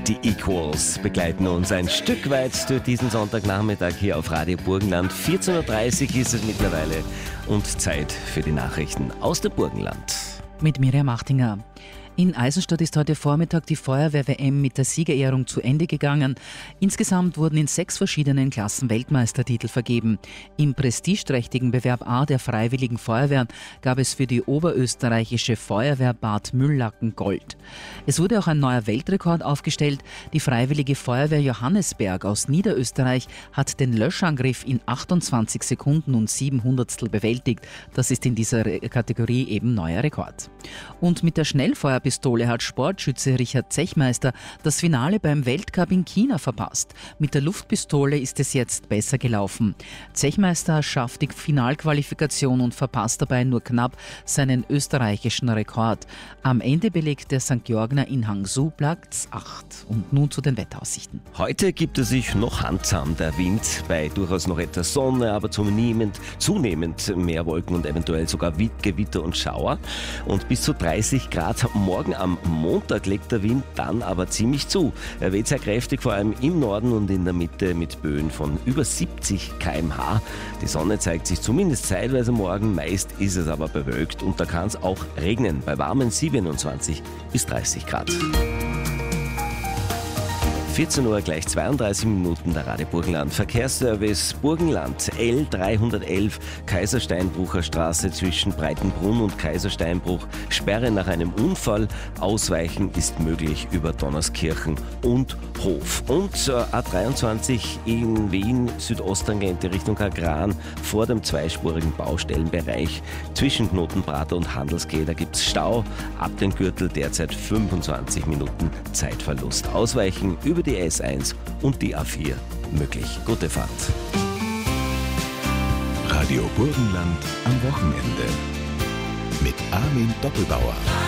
Die Equals begleiten uns ein Stück weit durch diesen Sonntagnachmittag hier auf Radio Burgenland. 14.30 Uhr ist es mittlerweile und Zeit für die Nachrichten aus der Burgenland. Mit Miriam Achtinger. In Eisenstadt ist heute Vormittag die Feuerwehr-WM mit der Siegerehrung zu Ende gegangen. Insgesamt wurden in 6 verschiedenen Klassen Weltmeistertitel vergeben. Im prestigeträchtigen Bewerb A der Freiwilligen Feuerwehren gab es für die oberösterreichische Feuerwehr Bad Müllacken Gold. Es wurde auch ein neuer Weltrekord aufgestellt. Die Freiwillige Feuerwehr Johannesberg aus Niederösterreich hat den Löschangriff in 28 Sekunden und 7 Hundertstel bewältigt. Das ist in dieser Kategorie eben neuer Rekord. Und mit der Schnellfeuerpistole hat Sportschütze Richard Zechmeister das Finale beim Weltcup in China verpasst. Mit der Luftpistole ist es jetzt besser gelaufen. Zechmeister schafft die Finalqualifikation und verpasst dabei nur knapp seinen österreichischen Rekord. Am Ende belegt der St. Georgner in Hangzhou Platz 8. Und nun zu den Wetteraussichten. Heute gibt es sich noch handsam der Wind, bei durchaus noch etwas Sonne, aber zunehmend mehr Wolken und eventuell sogar Gewitter und Schauer. Und bis zu 30 Grad. Morgen am Montag legt der Wind dann aber ziemlich zu. Er weht sehr kräftig, vor allem im Norden und in der Mitte mit Böen von über 70 km/h. Die Sonne zeigt sich zumindest zeitweise morgen, meist ist es aber bewölkt und da kann es auch regnen bei warmen 27 bis 30 Grad. 14 Uhr gleich 32 Minuten, der Radio Burgenland Verkehrsservice Burgenland L311 Kaisersteinbrucher Straße zwischen Breitenbrunn und Kaisersteinbruch. Sperre nach einem Unfall. Ausweichen ist möglich über Donnerskirchen und Hof. Und A23 in Wien Südosttangente Richtung Agran vor dem zweispurigen Baustellenbereich zwischen Knotenprater und Handelsgeh. Da gibt es Stau. Ab den Gürtel derzeit 25 Minuten Zeitverlust. Ausweichen über die S1 und die A4 möglich. Gute Fahrt. Radio Burgenland am Wochenende mit Armin Doppelbauer.